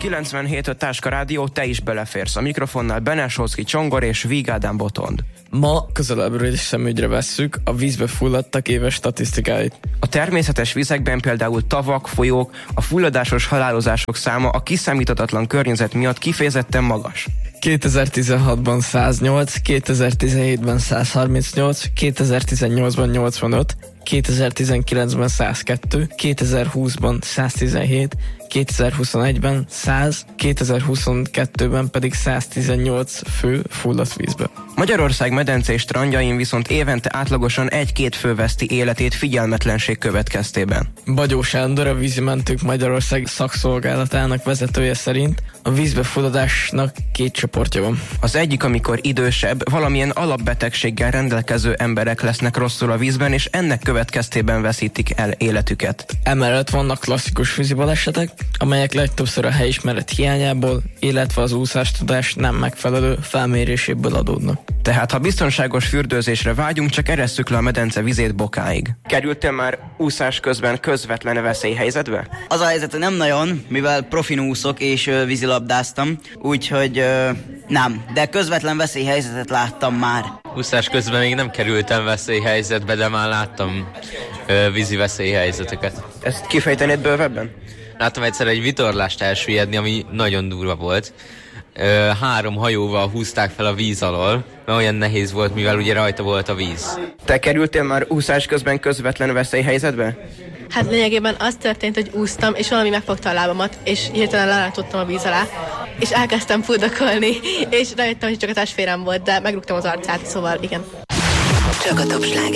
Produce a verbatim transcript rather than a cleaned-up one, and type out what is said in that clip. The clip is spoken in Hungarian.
kilencvenhét öt Táska Rádió, te is beleférsz. A mikrofonnál Benelsovszky Csongor és Víg Ádám Botond. Ma közelebbről is szemügyre vesszük a vízbe fulladtak éves statisztikáit. A természetes vizekben, például tavak, folyók, a fulladásos halálozások száma a kiszámíthatatlan környezet miatt kifejezetten magas. kétezer-tizenhatban száznyolc, kétezer-tizenhétben százharmincnyolc, kétezer-tizennyolcban nyolcvanöt, kétezer-tizenkilencben százkettő, kétezer-húszban száztizenhét, kétezer-huszonegyben száz, kétezer-huszonkettőben pedig száztizennyolc fő fulladt vízbe. Magyarország medencé strandjain viszont évente átlagosan egy-két fő veszti életét figyelmetlenség következtében. Bagyó Sándor, a Vízimentők Magyarország szakszolgálatának vezetője szerint a vízbefulladásnak két csoportja van. Az egyik, amikor idősebb, valamilyen alapbetegséggel rendelkező emberek lesznek rosszul a vízben, és ennek következtében veszítik el életüket. Emellett vannak klasszikus vízibalesetek, amelyek legtöbbször a helyismeret hiányából, illetve az úszástudás nem megfelelő felméréséből adódnak. Tehát ha biztonságos fürdőzésre vágyunk, csak eresszük le a medence vizét bokáig. Kerültél már úszás közben közvetlen veszélyhelyzetbe? Az a helyzet, nem nagyon, mivel profin úszok és ö, vízilabdáztam, úgyhogy ö, nem, de közvetlen veszélyhelyzetet láttam már. Úszás közben még nem kerültem veszélyhelyzetbe, de már láttam ö, vízi veszélyhelyzeteket. Ezt kifejtenéd bővebben? Láttam egyszer egy vitorlást elsüllyedni, ami nagyon durva volt. Ö, három hajóval húzták fel a víz alól, mert olyan nehéz volt, mivel ugye rajta volt a víz. Te kerültél már úszás közben közvetlen veszélyhelyzetbe? Hát lényegében az történt, hogy úsztam, és valami megfogta a lábamat, és hirtelen lelántottam a víz alá, és elkezdtem fuldokolni, és rájöttem, hogy csak a testférem volt, de megrúgtam az arcát, szóval igen. Csak a top sláger.